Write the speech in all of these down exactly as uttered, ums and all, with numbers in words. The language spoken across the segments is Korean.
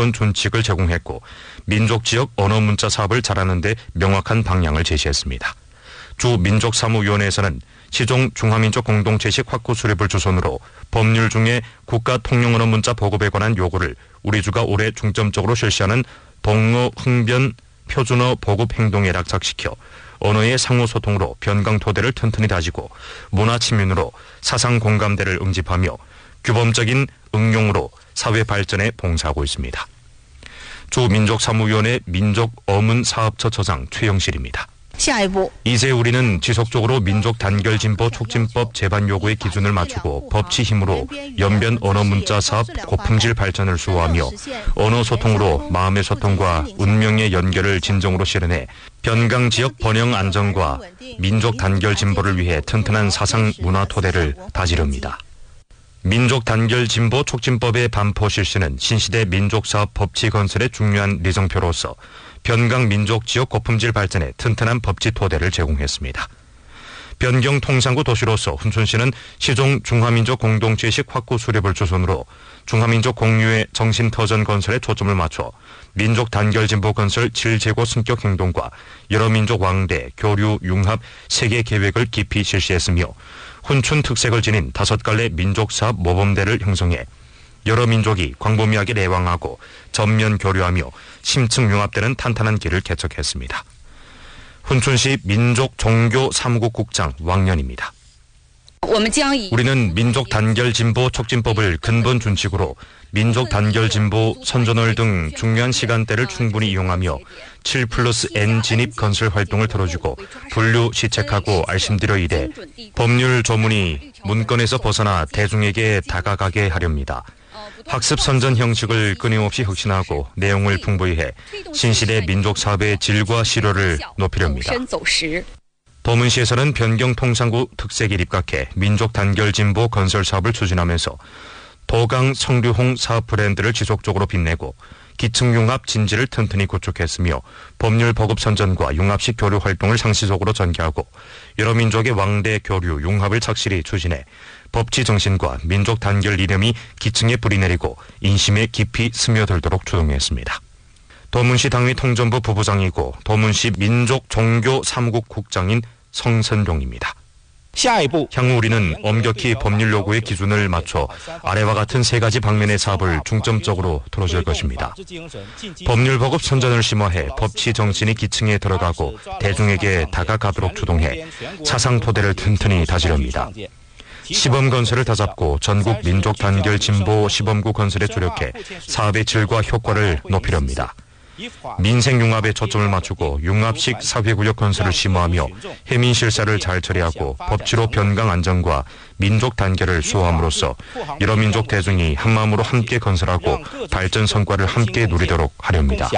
근본 준칙을 제공했고 민족지역 언어문자 사업을 잘하는 데 명확한 방향을 제시했습니다. 주 민족사무위원회에서는 시종 중화민족 공동체식 확고 수립을 주선으로 법률 중에 국가 통용언어 문자 보급에 관한 요구를 우리 주가 올해 중점적으로 실시하는 동어 흥변 표준어 보급 행동에 낙착시켜 언어의 상호소통으로 변강 토대를 튼튼히 다지고 문화 친민으로 사상 공감대를 응집하며 규범적인 응용으로 사회 발전에 봉사하고 있습니다. 주 민족사무위원회 민족어문사업처 처장 최영실입니다. 이제 우리는 지속적으로 민족 단결 진보 촉진법 제반 요구의 기준을 맞추고 법치 힘으로 연변 언어 문자 사업 고품질 발전을 수호하며 언어 소통으로 마음의 소통과 운명의 연결을 진정으로 실현해 변강 지역 번영 안정과 민족 단결 진보를 위해 튼튼한 사상 문화 토대를 다지렵니다. 민족 단결 진보 촉진법의 반포 실시는 신시대 민족사업 법치 건설의 중요한 리정표로서 변강 민족 지역 고품질 발전에 튼튼한 법치 토대를 제공했습니다. 변경 통상구 도시로서 훈춘시는 시종 중화민족 공동체식 확고 수립을 주선으로 중화민족 공유의 정신터전 건설에 초점을 맞춰 민족 단결 진보 건설 질제고 승격 행동과 여러 민족 왕대, 교류, 융합, 세계 계획을 깊이 실시했으며 훈춘 특색을 지닌 다섯 갈래 민족사업 모범대를 형성해 여러 민족이 광범위하게 내왕하고 전면 교류하며 심층 융합되는 탄탄한 길을 개척했습니다. 훈춘시 민족 종교 사무국국장 왕년입니다. 우리는 민족 단결 진보 촉진법을 근본 준칙으로 민족 단결 진보 선전월 등 중요한 시간대를 충분히 이용하며 칠 플러스 엔 진입 건설 활동을 틀어주고 분류 시책하고 알심드려 이래 법률 조문이 문건에서 벗어나 대중에게 다가가게 하렵니다. 학습 선전 형식을 끊임없이 혁신하고 내용을 풍부히 해 신시대 민족 사업의 질과 실효를 높이렵니다. 도문시에서는 변경 통상구 특색에 입각해 민족 단결 진보 건설 사업을 추진하면서 도강 성류홍 사업 브랜드를 지속적으로 빛내고 기층 융합 진지를 튼튼히 구축했으며 법률 보급 선전과 융합식 교류 활동을 상시적으로 전개하고 여러 민족의 왕대 교류 융합을 착실히 추진해 법치 정신과 민족 단결 이념이 기층에 뿌리내리고 인심에 깊이 스며들도록 주동했습니다. 도문시 당위 통전부 부부장이고 도문시 민족 종교 사무국 국장인 성선룡입니다. 향후 우리는 엄격히 법률 요구의 기준을 맞춰 아래와 같은 세 가지 방면의 사업을 중점적으로 들어줄 것입니다. 법률 보급 선전을 심화해 법치 정신이 기층에 들어가고 대중에게 다가가도록 주동해 사상 토대를 튼튼히 다지렵니다. 시범 건설을 다잡고 전국 민족 단결 진보 시범구 건설에 주력해 사업의 질과 효과를 높이렵니다. 민생 융합에 초점을 맞추고 융합식 사회구역 건설을 심화하며 해민 실사를 잘 처리하고 법치로 변강 안정과 민족 단결을 수호함으로써 여러 민족 대중이 한마음으로 함께 건설하고 발전 성과를 함께 누리도록 하렵니다.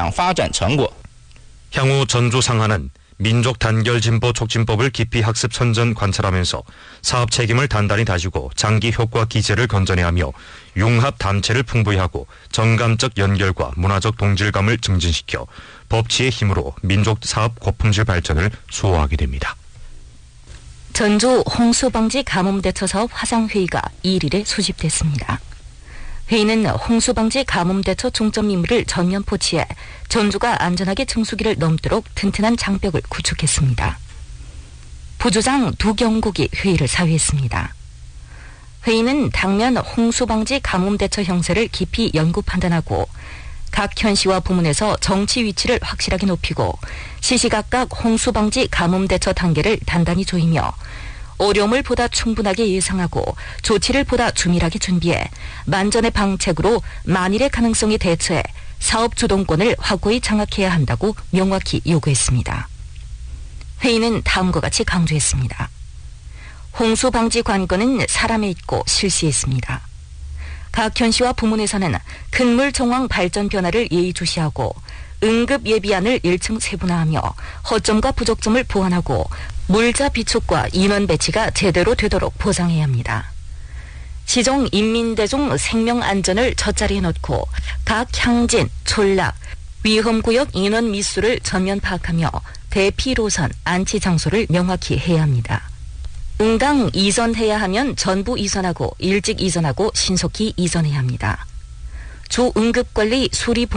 향후 전주 상하는 민족 단결 진보 촉진법을 깊이 학습 선전 관찰하면서 사업 책임을 단단히 다지고 장기 효과 기제를 건전해야 하며 융합 단체를 풍부히 하고 정감적 연결과 문화적 동질감을 증진시켜 법치의 힘으로 민족 사업 고품질 발전을 수호하게 됩니다. 전주 홍수방지 가뭄대처 사업 화상회의가 이일에 소집됐습니다. 회의는 홍수방지 가뭄대처 중점 임무를 전면 포치해 전주가 안전하게 청수기를 넘도록 튼튼한 장벽을 구축했습니다. 부주장 두경국이 회의를 사회했습니다. 회의는 당면 홍수방지 가뭄대처 형세를 깊이 연구 판단하고 각 현시와 부문에서 정치 위치를 확실하게 높이고 시시각각 홍수방지 가뭄대처 단계를 단단히 조이며 어려움을 보다 충분하게 예상하고 조치를 보다 주밀하게 준비해 만전의 방책으로 만일의 가능성에 대처해 사업 주동권을 확고히 장악해야 한다고 명확히 요구했습니다. 회의는 다음과 같이 강조했습니다. 홍수 방지 관건은 사람에 있고 실시했습니다. 각 현시와 부문에서는 큰 물 정황 발전 변화를 예의주시하고 응급 예비안을 일 층 세분화하며 허점과 부족점을 보완하고 물자 비축과 인원 배치가 제대로 되도록 보장해야 합니다. 시종 인민대중 생명 안전을 첫자리에 놓고 각 향진, 촌락, 위험구역 인원 미수를 전면 파악하며 대피로선, 안치장소를 명확히 해야 합니다. 응당 이전해야 하면 전부 이전하고 일찍 이전하고 신속히 이전해야 합니다. 주 응급관리 수리